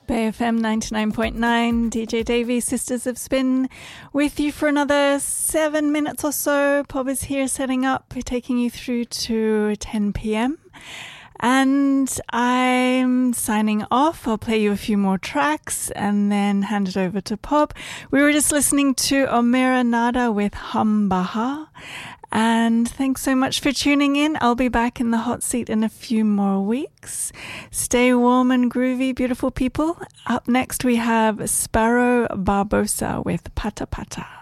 Bay FM 99.9, DJ Davey, Sisters of Spin, with you for another 7 minutes or so. Pop is here setting up, taking you through to 10 p.m. And I'm signing off. I'll play you a few more tracks and then hand it over to Pop. We were just listening to Omera Nada with Hum Baha. And thanks so much for tuning in. I'll be back in the hot seat in a few more weeks. Stay warm and groovy, beautiful people. Up next we have Sparrow Barbosa with Pata Pata.